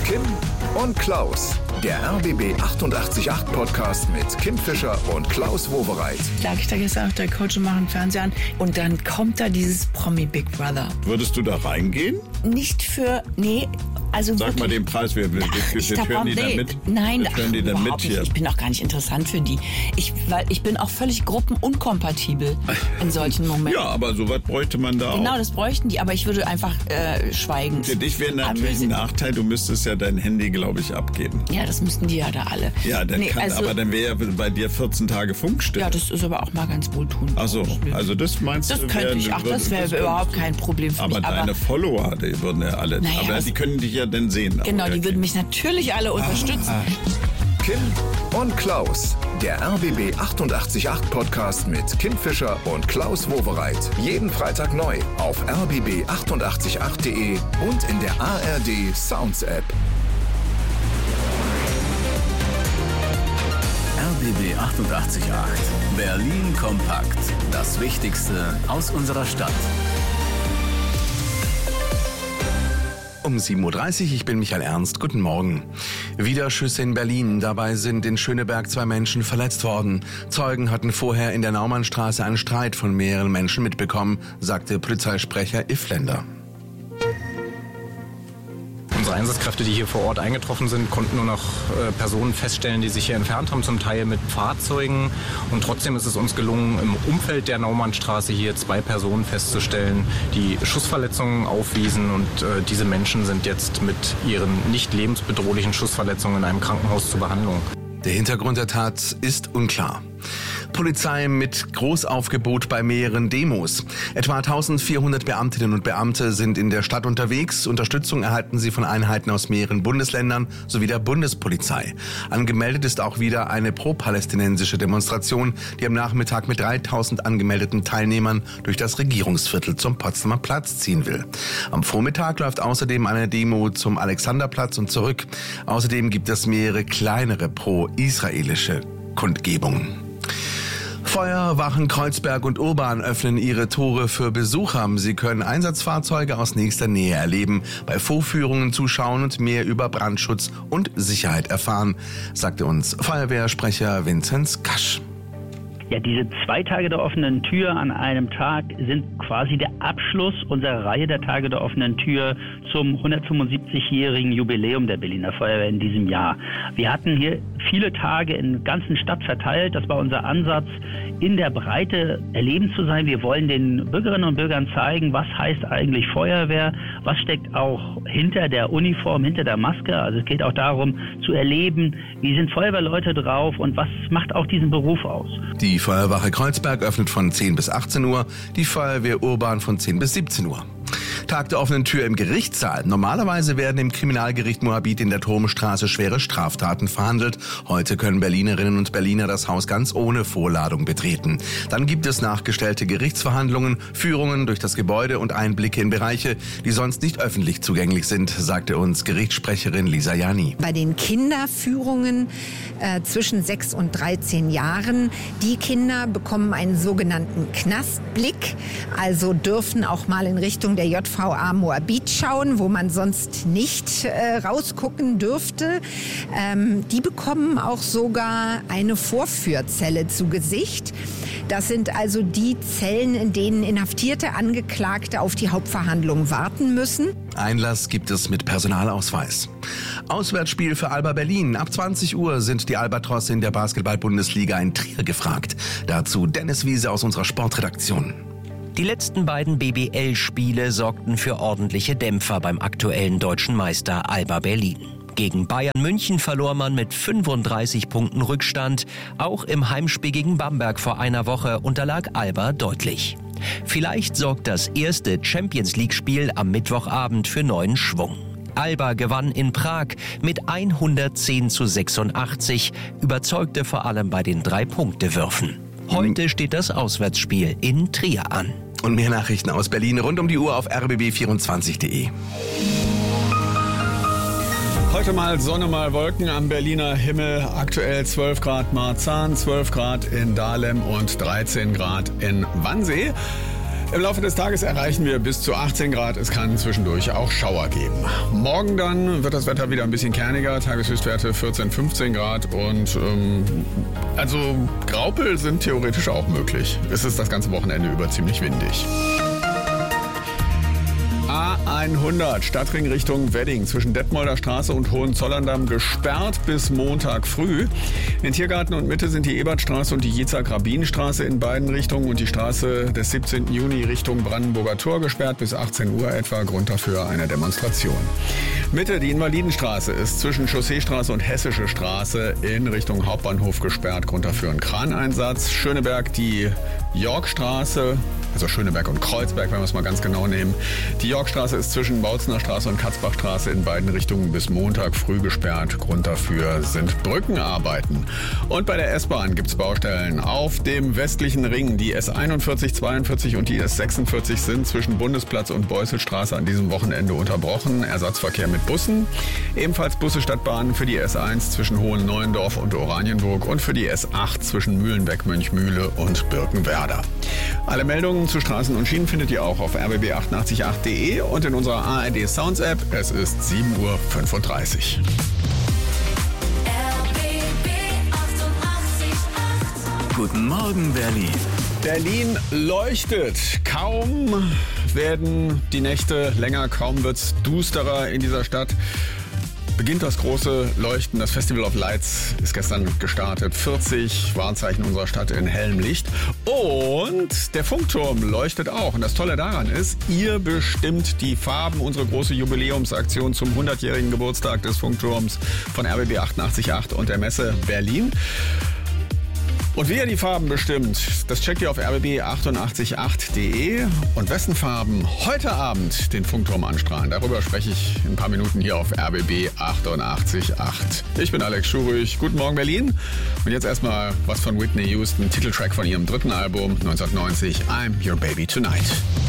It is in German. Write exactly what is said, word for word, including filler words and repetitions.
Kim und Klaus. Der R B B achtundachtzig Komma acht Podcast mit Kim Fischer und Klaus Wowereit. Lag ich da gestern auf der Couch und mache einen Fernseher an und dann kommt da dieses Promi Big Brother. Würdest du da reingehen? Nicht für, nee, also Sag wirklich, mal den Preis, wir, wir, ach, wir, wir hören die nee, dann mit. Nein, wir hören die dann mit hier. Nicht. Ich bin auch gar nicht interessant für die. Ich, weil ich bin auch völlig gruppenunkompatibel in solchen Momenten. Ja, aber so was bräuchte man da Genau, auch. das bräuchten die, aber ich würde einfach äh, schweigen. Für dich wäre natürlich ein Nachteil, du müsstest ja dein Handy, glaube ich, abgeben. Ja, das müssten die ja da alle. Ja, dann nee, kann, also, aber dann wäre ja bei dir vierzehn Tage Funkstille. Ja, das ist aber auch mal ganz wohltuend. Ach so, also das meinst das du? könnte wär, ich, ach, das wäre das überhaupt kein Problem für aber mich. Aber deine Follower, die würden ja alle, naja, aber die können dich ja dann sehen. Genau, die würden mich natürlich alle unterstützen. Ah. Kim und Klaus. Der R B B achtundachtzig Komma acht Podcast mit Kim Fischer und Klaus Wowereit. Jeden Freitag neu auf r b b achtundachtzig Komma acht punkt de und in der A R D Sounds App. R B B achtundachtzig Komma acht. Berlin kompakt. Das Wichtigste aus unserer Stadt. Um sieben Uhr dreißig, ich bin Michael Ernst. Guten Morgen. Wieder Schüsse in Berlin. Dabei sind in Schöneberg zwei Menschen verletzt worden. Zeugen hatten vorher in der Naumannstraße einen Streit von mehreren Menschen mitbekommen, sagte Polizeisprecher Iffländer. Unsere Einsatzkräfte, die hier vor Ort eingetroffen sind, konnten nur noch äh, Personen feststellen, die sich hier entfernt haben, zum Teil mit Fahrzeugen. Und trotzdem ist es uns gelungen, im Umfeld der Naumannstraße hier zwei Personen festzustellen, die Schussverletzungen aufwiesen. Und äh, diese Menschen sind jetzt mit ihren nicht lebensbedrohlichen Schussverletzungen in einem Krankenhaus zur Behandlung. Der Hintergrund der Tat ist unklar. Polizei mit Großaufgebot bei mehreren Demos. Etwa eintausendvierhundert Beamtinnen und Beamte sind in der Stadt unterwegs. Unterstützung erhalten sie von Einheiten aus mehreren Bundesländern sowie der Bundespolizei. Angemeldet ist auch wieder eine pro-palästinensische Demonstration, die am Nachmittag mit dreitausend angemeldeten Teilnehmern durch das Regierungsviertel zum Potsdamer Platz ziehen will. Am Vormittag läuft außerdem eine Demo zum Alexanderplatz und zurück. Außerdem gibt es mehrere kleinere pro-israelische Kundgebungen. Feuerwachen Kreuzberg und Urban öffnen ihre Tore für Besucher. Sie können Einsatzfahrzeuge aus nächster Nähe erleben, bei Vorführungen zuschauen und mehr über Brandschutz und Sicherheit erfahren, sagte uns Feuerwehrsprecher Vinzenz Kasch. Ja, diese zwei Tage der offenen Tür an einem Tag sind quasi der Abschluss unserer Reihe der Tage der offenen Tür zum hundertfünfundsiebzigjährigen Jubiläum der Berliner Feuerwehr in diesem Jahr. Wir hatten hier viele Tage in der ganzen Stadt verteilt. Das war unser Ansatz, in der Breite erleben zu sein. Wir wollen den Bürgerinnen und Bürgern zeigen, was heißt eigentlich Feuerwehr, was steckt auch hinter der Uniform, hinter der Maske. Also es geht auch darum zu erleben, wie sind Feuerwehrleute drauf und was macht auch diesen Beruf aus. Die Feuerwache Kreuzberg öffnet von zehn bis achtzehn Uhr, die Feuerwehr Urban von zehn bis siebzehn Uhr. Tag der offenen Tür im Gerichtssaal. Normalerweise werden im Kriminalgericht Moabit in der Turmstraße schwere Straftaten verhandelt. Heute können Berlinerinnen und Berliner das Haus ganz ohne Vorladung betreten. Dann gibt es nachgestellte Gerichtsverhandlungen, Führungen durch das Gebäude und Einblicke in Bereiche, die sonst nicht öffentlich zugänglich sind, sagte uns Gerichtssprecherin Lisa Jani. Bei den Kinderführungen äh, zwischen sechs und dreizehn Jahren, die Kinder bekommen einen sogenannten Knastblick, also dürfen auch mal in Richtung der J V A Moabit schauen, wo man sonst nicht äh, rausgucken dürfte. Ähm, die bekommen auch sogar eine Vorführzelle zu Gesicht. Das sind also die Zellen, in denen inhaftierte Angeklagte auf die Hauptverhandlung warten müssen. Einlass gibt es mit Personalausweis. Auswärtsspiel für Alba Berlin. Ab zwanzig Uhr sind die Albatrosse in der Basketball-Bundesliga in Trier gefragt. Dazu Dennis Wiese aus unserer Sportredaktion. Die letzten beiden B B L-Spiele sorgten für ordentliche Dämpfer beim aktuellen deutschen Meister Alba Berlin. Gegen Bayern München verlor man mit fünfunddreißig Punkten Rückstand. Auch im Heimspiel gegen Bamberg vor einer Woche unterlag Alba deutlich. Vielleicht sorgt das erste Champions-League-Spiel am Mittwochabend für neuen Schwung. Alba gewann in Prag mit hundertzehn zu sechsundachtzig, überzeugte vor allem bei den Drei-Punkte-Würfen. Heute steht das Auswärtsspiel in Trier an. Und mehr Nachrichten aus Berlin rund um die Uhr auf r b b vierundzwanzig punkt de. Heute mal Sonne, mal Wolken am Berliner Himmel. Aktuell zwölf Grad Marzahn, zwölf Grad in Dahlem und dreizehn Grad in Wannsee. Im Laufe des Tages erreichen wir bis zu achtzehn Grad. Es kann zwischendurch auch Schauer geben. Morgen dann wird das Wetter wieder ein bisschen kerniger. Tageshöchstwerte vierzehn, fünfzehn Grad. Und ähm, also Graupel sind theoretisch auch möglich. Es ist das ganze Wochenende über ziemlich windig. A hundert, Stadtring Richtung Wedding, zwischen Detmolder Straße und Hohenzollern-Damm gesperrt bis Montag früh. In Tiergarten und Mitte sind die Ebertstraße und die Jitzak-Rabin-Straße in beiden Richtungen und die Straße des siebzehnten Juni Richtung Brandenburger Tor gesperrt bis achtzehn Uhr etwa. Grund dafür eine Demonstration. Mitte, die Invalidenstraße ist zwischen Chausseestraße und Hessische Straße in Richtung Hauptbahnhof gesperrt. Grund dafür ein Kraneinsatz. Schöneberg, die Yorkstraße, also Schöneberg und Kreuzberg, wenn wir es mal ganz genau nehmen. Die Yorkstraße ist zwischen Bautzener Straße und Katzbachstraße in beiden Richtungen bis Montag früh gesperrt. Grund dafür sind Brückenarbeiten. Und bei der S-Bahn gibt es Baustellen auf dem westlichen Ring. Die S einundvierzig, zweiundvierzig und die S sechsundvierzig sind zwischen Bundesplatz und Beusselstraße an diesem Wochenende unterbrochen. Ersatzverkehr mit Bussen. Ebenfalls Busse Stadtbahn für die S eins zwischen Hohen-Neuendorf und Oranienburg und für die S acht zwischen Mühlenbeck, Mönchmühle und Birkenwerder. Alle Meldungen zu Straßen und Schienen findet ihr auch auf r b b achtundachtzig punkt acht punkt d e und in unserer A R D Sounds App. Es ist sieben Uhr fünfunddreißig. Guten Morgen, Berlin. Berlin leuchtet. Kaum werden die Nächte länger, kaum wird's dusterer in dieser Stadt. Beginnt das große Leuchten. Das Festival of Lights ist gestern gestartet. vierzig Wahrzeichen unserer Stadt in hellem Licht. Und der Funkturm leuchtet auch. Und das Tolle daran ist, ihr bestimmt die Farben. Unsere große Jubiläumsaktion zum hundertjährigen Geburtstag des Funkturms von R B B achtundachtzig Komma acht und der Messe Berlin. Und wie ihr die Farben bestimmt, das checkt ihr auf r b b achtundachtzig punkt acht punkt d e. Und wessen Farben heute Abend den Funkturm anstrahlen, darüber spreche ich in ein paar Minuten hier auf R B B achtundachtzig Komma acht. Ich bin Alex Schurig. Guten Morgen, Berlin. Und jetzt erstmal was von Whitney Houston, Titeltrack von ihrem dritten Album neunzehnhundertneunzig, I'm Your Baby Tonight.